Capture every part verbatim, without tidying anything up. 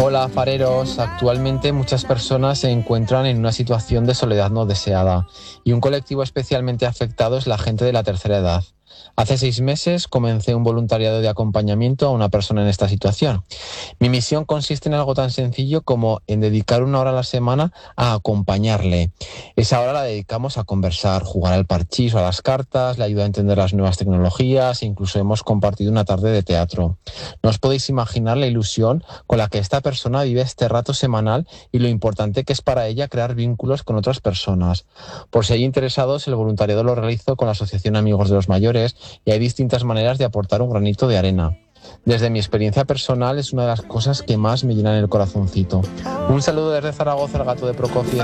Hola, fareros. Actualmente muchas personas se encuentran en una situación de soledad no deseada y un colectivo especialmente afectado es la gente de la tercera edad. Hace seis meses comencé un voluntariado de acompañamiento a una persona en esta situación. Mi misión consiste en algo tan sencillo como en dedicar una hora a la semana a acompañarle. Esa hora la dedicamos a conversar, jugar al parchís o a las cartas, le ayuda a entender las nuevas tecnologías e incluso hemos compartido una tarde de teatro. No os podéis imaginar la ilusión con la que esta persona vive este rato semanal y lo importante que es para ella crear vínculos con otras personas. Por si hay interesados, el voluntariado lo realizo con la Asociación Amigos de los Mayores y hay distintas maneras de aportar un granito de arena. Desde mi experiencia personal es una de las cosas que más me llenan el corazoncito. Un saludo desde Zaragoza, el gato de Prokofiev.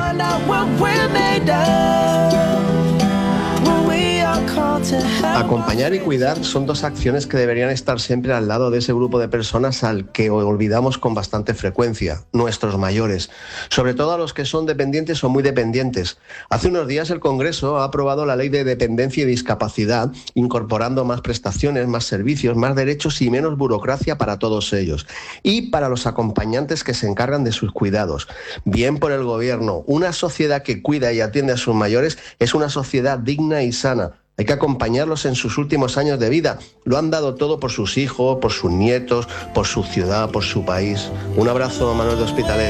Acompañar y cuidar son dos acciones que deberían estar siempre al lado de ese grupo de personas al que olvidamos con bastante frecuencia, nuestros mayores, sobre todo a los que son dependientes o muy dependientes. Hace unos días el Congreso ha aprobado la Ley de Dependencia y Discapacidad, incorporando más prestaciones, más servicios, más derechos y menos burocracia para todos ellos. Y para los acompañantes que se encargan de sus cuidados. Bien por el Gobierno, una sociedad que cuida y atiende a sus mayores es una sociedad digna y sana. Hay que acompañarlos en sus últimos años de vida. Lo han dado todo por sus hijos, por sus nietos, por su ciudad, por su país. Un abrazo, Manuel de Hospitalet.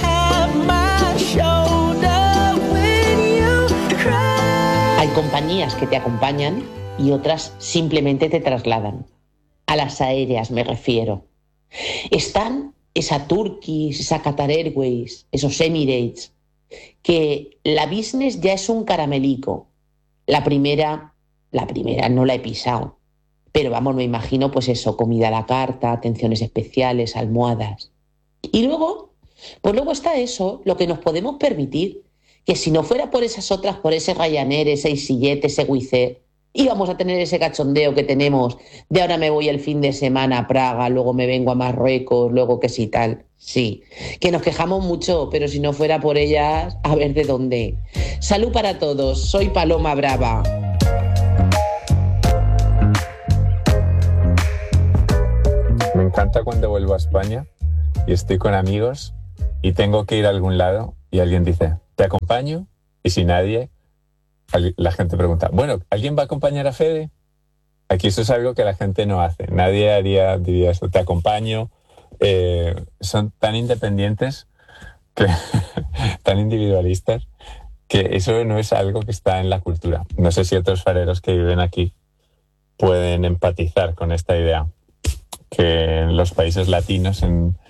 Hay compañías que te acompañan y otras simplemente te trasladan. A las aéreas me refiero. Están esa Turkish, esa Qatar Airways, esos Emirates, que la business ya es un caramelico. La primera... La primera no la he pisado, pero vamos, me imagino pues eso, comida a la carta, atenciones especiales, almohadas. Y luego, pues luego está eso, lo que nos podemos permitir, que si no fuera por esas otras, por ese Ryanair, ese EasyJet, ese Wizz Air, íbamos a tener ese cachondeo que tenemos de ahora me voy el fin de semana a Praga, luego me vengo a Marruecos, luego que sí tal. Sí, que nos quejamos mucho, pero si no fuera por ellas, a ver de dónde. Salud para todos, soy Paloma Brava. Me encanta cuando vuelvo a España y estoy con amigos y tengo que ir a algún lado y alguien dice, ¿te acompaño? Y si nadie, la gente pregunta, bueno, ¿alguien va a acompañar a Fede? Aquí eso es algo que la gente no hace. Nadie haría, diría eso, te acompaño. Eh, son tan independientes, que, tan individualistas, que eso no es algo que está en la cultura. No sé si otros fareros que viven aquí pueden empatizar con esta idea. Que en los países latinos, en,